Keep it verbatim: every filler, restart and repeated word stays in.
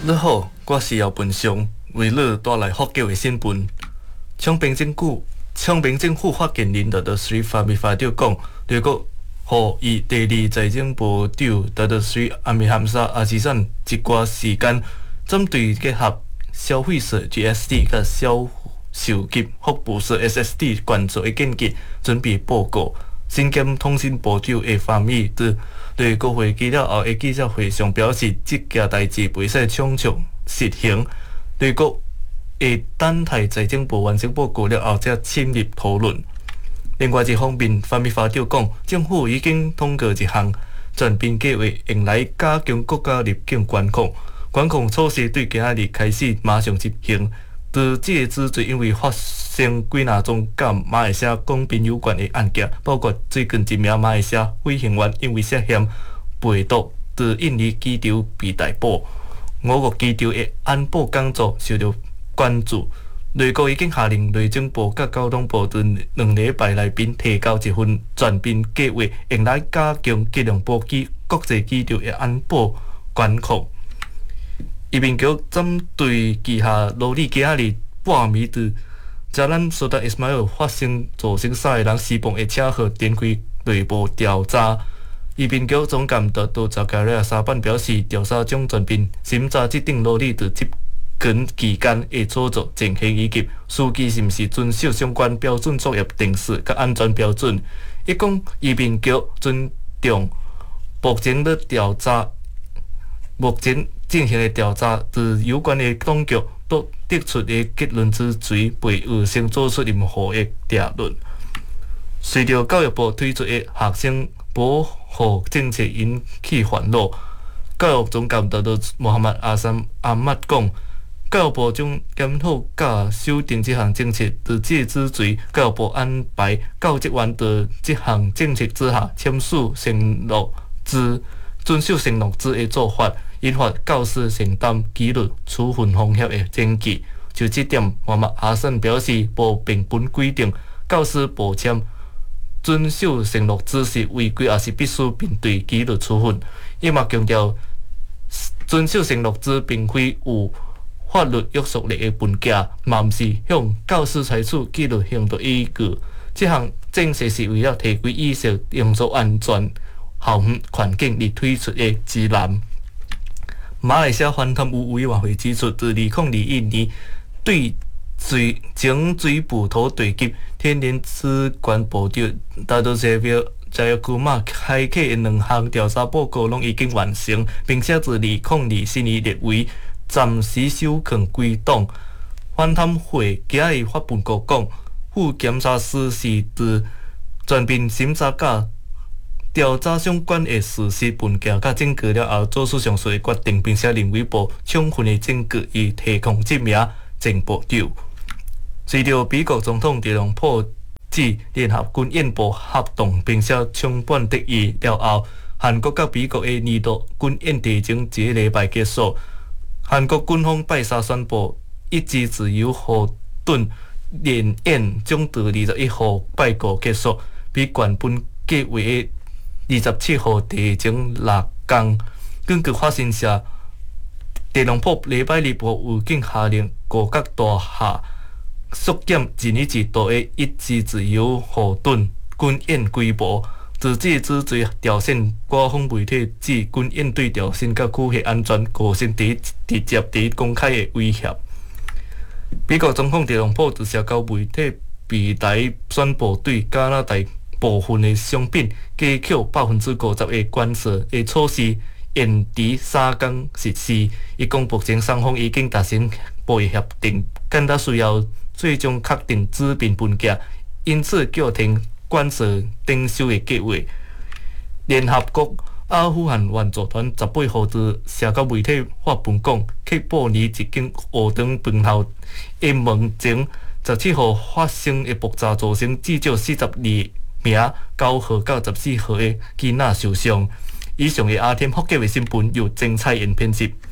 你好，我是姚本雄，为你带来福建的新闻。昌平政府昌平政府发言人特特斯法米法长讲，如果予伊第二财政部长特特斯阿米罕沙阿斯散一寡时间，针对结合消费税 G S T 甲销售及服务税 S S T 关注的建议，准备报告。新兼通讯部长的范米在对国会记了后的记者会上表示，这件代志袂使匆匆实行，对国会等待财政部完成报告了后才深入讨论。另外一方面，范米法长讲，政府已经通过一项全面计划，用来加强国家入境管控。管控措施对今仔日开始马上执行。在这个之最，因为发生几若宗甲马来西亚公民有关的案件，包括最近一名马来西亚飞行员因为涉嫌贩毒，在印尼机场被逮捕。我国机场的安保工作受到关注。内阁已经下令内政部甲交通部在两礼拜内面提交一份全面计划，用来加强吉隆坡机国际机场的安保管控。移民局针对旗下罗里今仔日半暝在加兰苏达伊斯马尔发生造成三个人死亡的车祸展开内部调查。移民局总监特多扎加利亚沙班表示，调查将全面审查这顶罗里在执勤期间的操作情形以及司机是毋是遵守相关标准作业定时甲安全标准。伊讲，移民局尊重目前的调查，目前进行的调查，自有关的当局都得出的结论之前，未有先做出任何的定论。随着教育部推出的学生保护政策引起烦恼，教育总监特特穆罕默阿三阿麦讲，教育部将检讨甲修订这项政策。在这之前，教育部安排教职员在这项政策之下签署承诺之遵守承诺之的做法。引发教师承担纪律处分风险的争议。就这点，穆罕默阿三表示，部并本规定教师部签遵守承诺只是违规，也是必须面对纪律处分。伊嘛强调，遵守承诺之并非有法律约束力的文件，嘛毋是向教师采取纪律行动依据。这项政策是为了提供意识，用作安全校园环境而推出的指南。马来西亚反贪污委员会指出，自二零二一年对水前水部土地及天然资源部长达多谢表加约库马开启的两项调查报告，拢已经完成，并且自二零二四年列为暂时收藏归档。反贪会今日发报告讲，副检察师是自全面审查甲调查相关的事实文件甲证据了后，做出上述的决定，并且认为无充分的证据以提供这名前部长。随着美国总统特朗普指联合军演部合动，并且充分得意了后，韩国甲美国的二度军演提前一个礼拜结束。韩国军方拜三宣布，一支自由护盾联演将在二十一号拜五结束，比原本计划的二十七号提前六天。根据法新社，特朗普礼拜日有竟下令各国大厦缩减一年一度的一支自由护盾军演规模。自这之最朝鲜官方媒体指，军演对朝鲜甲区域安全构成第直接、第公开的威胁。美国总统特朗普在社交媒体平台宣布，对加拿大部分的商品加扣百分之五十的关税的措施延迟三天实施。伊讲，目前双方已经达成贸易协定，更加需要最终确定纸面文件，因此叫停关税征收的计划。联合国阿富汗援助团十八号在社交媒体发文讲，喀布尔一间学堂饭后的门前十七号发生的爆炸，造成至少四十二名九号到十四号的囡仔受伤。以上的阿天福建卫新闻由精彩演编辑。